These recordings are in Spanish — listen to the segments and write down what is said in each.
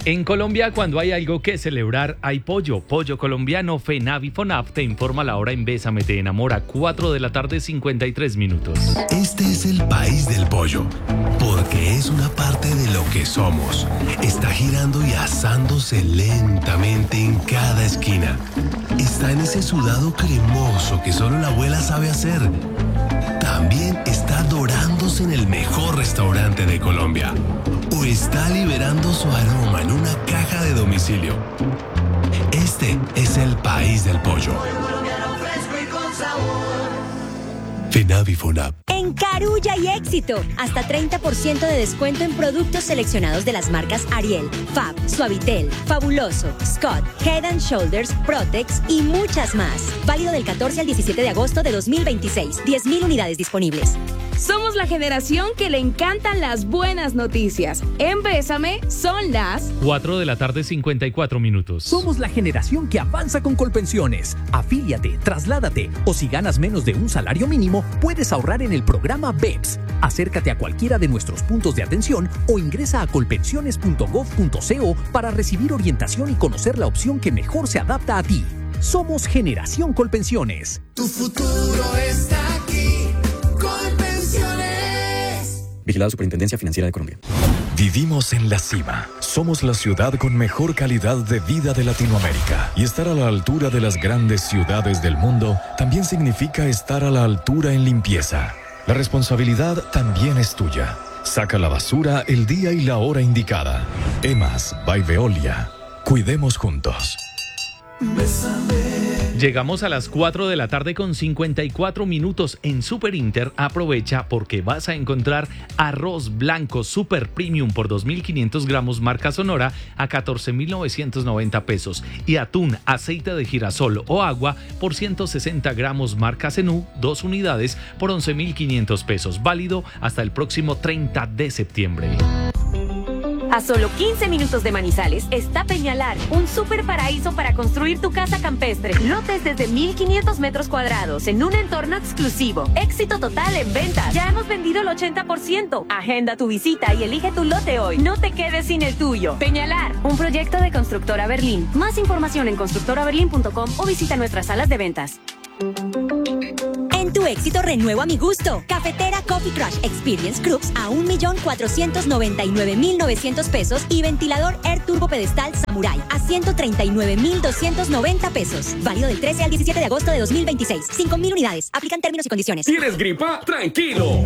En Colombia, cuando hay algo que celebrar, hay pollo. Pollo colombiano. FENAVI FONAP te informa la hora en Bésame te enamora, 4 de la tarde, 53 minutos. Este es el país del pollo, porque es una parte de lo que somos. Está girando y asándose lentamente en cada esquina. Está en ese sudado cremoso que solo la abuela sabe hacer. También está dorándose en el mejor restaurante de Colombia. O está liberando su aroma en una caja de domicilio. Este es el país del pollo. FENAVI FONAP. En Carulla hay éxito. Hasta 30% de descuento en productos seleccionados de las marcas Ariel, Fab, Suavitel, Fabuloso, Scott, Head & Shoulders, Protex y muchas más. Válido del 14 al 17 de agosto de 2026. 10.000 unidades disponibles. Somos la generación que le encantan las buenas noticias. En Bésame son las 4 de la tarde, 54 minutos. Somos la generación que avanza con Colpensiones. Afíliate, trasládate o si ganas menos de un salario mínimo, puedes ahorrar en el programa BEPS. Acércate a cualquiera de nuestros puntos de atención o ingresa a colpensiones.gov.co para recibir orientación y conocer la opción que mejor se adapta a ti. Somos Generación Colpensiones. Tu futuro está aquí. Vigilado Superintendencia Financiera de Colombia. Vivimos en la cima. Somos la ciudad con mejor calidad de vida de Latinoamérica. Y estar a la altura de las grandes ciudades del mundo también significa estar a la altura en limpieza. La responsabilidad también es tuya. Saca la basura el día y la hora indicada. EMAS by Veolia. Cuidemos juntos. Llegamos a las 4 de la tarde con 54 minutos. En Super Inter aprovecha porque vas a encontrar arroz blanco Super Premium por 2.500 gramos marca Sonora a 14.990 pesos y atún, aceite de girasol o agua por 160 gramos marca Zenú, 2 unidades por 11.500 pesos. Válido hasta el próximo 30 de septiembre. A solo 15 minutos de Manizales está Peñalar, un super paraíso para construir tu casa campestre. Lotes desde 1.500 metros cuadrados en un entorno exclusivo. Éxito total en ventas. Ya hemos vendido el 80%. Agenda tu visita y elige tu lote hoy. No te quedes sin el tuyo. Peñalar, un proyecto de Constructora Berlín. Más información en constructoraberlin.com o visita nuestras salas de ventas. En tu éxito renuevo a mi gusto. Cafetera Coffee Crush Experience Groups a 1.499.900 pesos y ventilador Air Turbo Pedestal Samurai a 139.290 pesos. Válido del 13 al 17 de agosto de 2026. 5.000 unidades. Aplican términos y condiciones. ¿Tienes gripa? Tranquilo.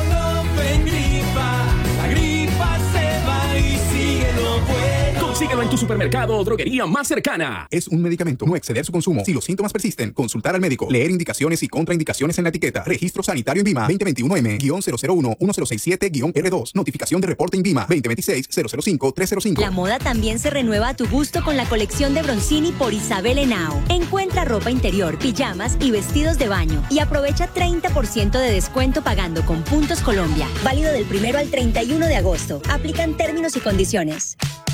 La gripa se va y sigue lo bueno. Consíguelo en tu supermercado o droguería más cercana. Es un medicamento. No exceder su consumo. Si los síntomas persisten, consultar al médico. Leer indicaciones y contraindicaciones en la etiqueta. Registro sanitario INVIMA 2021M-001-1067-R2. Notificación de reporte INVIMA 2026-005-305. La moda también se renueva a tu gusto con la colección de Bronzini por Isabel Henao. Encuentra ropa interior, pijamas y vestidos de baño y aprovecha 30% de descuento pagando con Puntos Colombia. Válido del 1 al 31 de agosto. Aplican términos y condiciones.